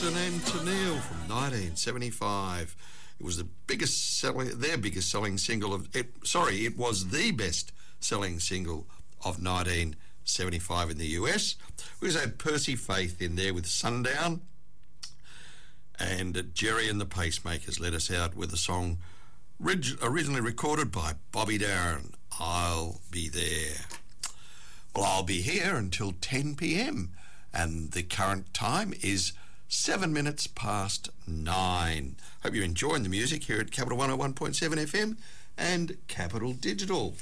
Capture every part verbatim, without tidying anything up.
Austin and Tennille from nineteen seventy-five. It was the biggest selling, their biggest selling single of it. Sorry, it was the best selling single of nineteen seventy-five in the U S. We also had Percy Faith in there with Sundown, and Jerry and the Pacemakers let us out with a song originally recorded by Bobby Darin, I'll Be There. Well, I'll be here until ten p.m. and the current time is seven minutes past nine. Hope you're enjoying the music here at Capital one oh one point seven F M and Capital Digital.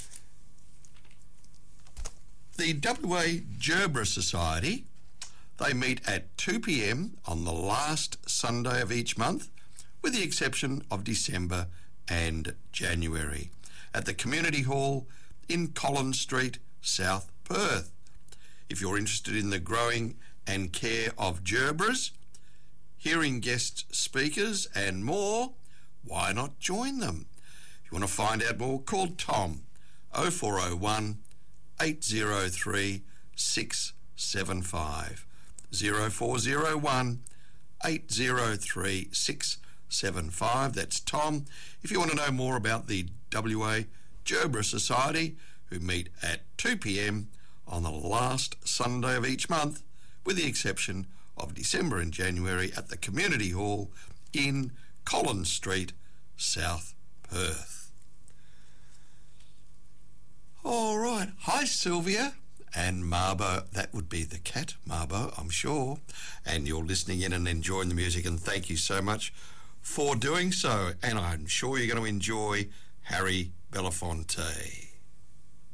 The W A Gerbera Society, they meet at two p.m. on the last Sunday of each month, with the exception of December and January, at the Community Hall in Collins Street, South Perth. If you're interested in the growing and care of gerberas, hearing guest speakers and more, why not join them? If you want to find out more, call Tom oh four oh one, eight oh three, six seven five, oh four oh one, eight oh three, six seven five. That's Tom. If you want to know more about the W A Gerbera Society, who meet at two p.m. on the last Sunday of each month, with the exception of December and January, at the Community Hall in Collins Street, South Perth. All right. Hi, Sylvia and Marbo. That would be the cat, Marbo, I'm sure. And you're listening in and enjoying the music, and thank you so much for doing so. And I'm sure you're going to enjoy Harry Belafonte.